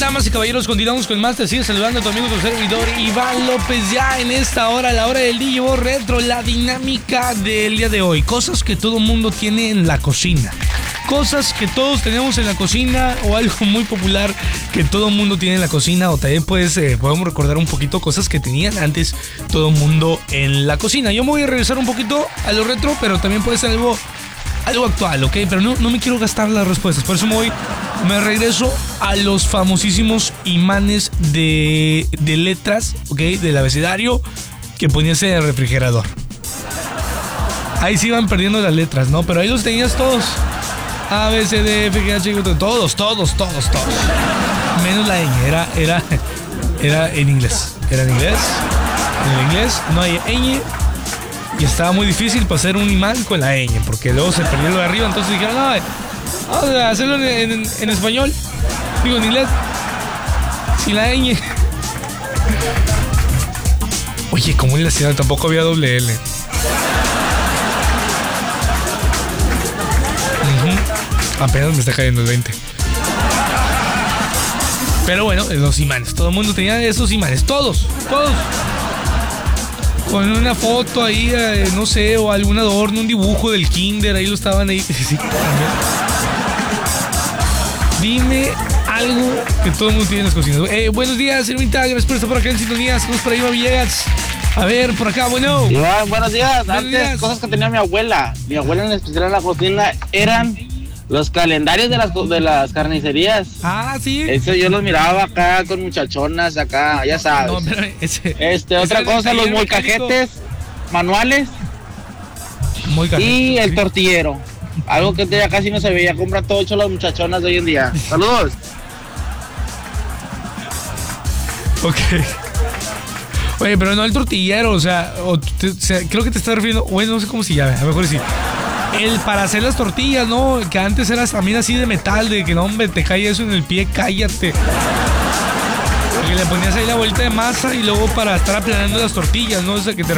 Damas y caballeros, continuamos con más. Te sigue saludando a tu amigo, tu servidor Iván López. Ya en esta hora, la hora del DJ Retro, la dinámica del día de hoy. Cosas que todo mundo tiene en la cocina. Cosas que todos tenemos en la cocina, o algo muy popular que todo mundo tiene en la cocina, o también podemos recordar un poquito cosas que tenían antes todo mundo en la cocina. Yo me voy a regresar un poquito a lo retro, pero también puede ser algo actual, ¿ok? Pero no me quiero gastar las respuestas, por eso me regreso a los famosísimos imanes de letras, ¿ok? Del abecedario que ponías en el refrigerador. Ahí se iban perdiendo las letras, ¿no? Pero ahí los tenías todos. A, B, C, D, F, G, H, I, J, todos. Menos la ñ, era en inglés. Era en inglés. En el inglés no hay ñ. Y estaba muy difícil para hacer un imán con la ñ, porque luego se perdió lo de arriba. Entonces dijeron, no, vamos a hacerlo en español. Digo, en inglés. Sin la ñ. Oye, ¿cómo le hacían? Tampoco había doble L. Apenas me está cayendo el 20. Pero bueno, los imanes. Todo el mundo tenía esos imanes. Todos. Con una foto ahí, no sé, o algún adorno, un dibujo del kinder. Ahí lo estaban ahí. Sí, dime algo que todo el mundo tiene en las cocinas. Buenos días, Ermita. Gracias por estar por acá en sintonía. Saludos para Iba Villegas. A ver, por acá, bueno. Iván, buenos días. Antes, cosas que tenía mi abuela. Mi abuela en especial en la cocina eran los calendarios de las carnicerías. Ah, sí. Eso yo los miraba acá con muchachonas acá, ya sabes. No, pero otra cosa, los molcajetes manuales. Y el tortillero. Algo que ya casi no se veía. Compran todo hecho las muchachonas de hoy en día. Saludos. Ok. Oye, pero no el tortillero, o sea, creo que te estás refiriendo, bueno, no sé cómo se llama, a lo mejor sí. El para hacer las tortillas, ¿no? Que antes era también así de metal, de que no, hombre, te cae eso en el pie, cállate. Porque le ponías ahí la vuelta de masa y luego para estar aplanando las tortillas, ¿no? O sea, que te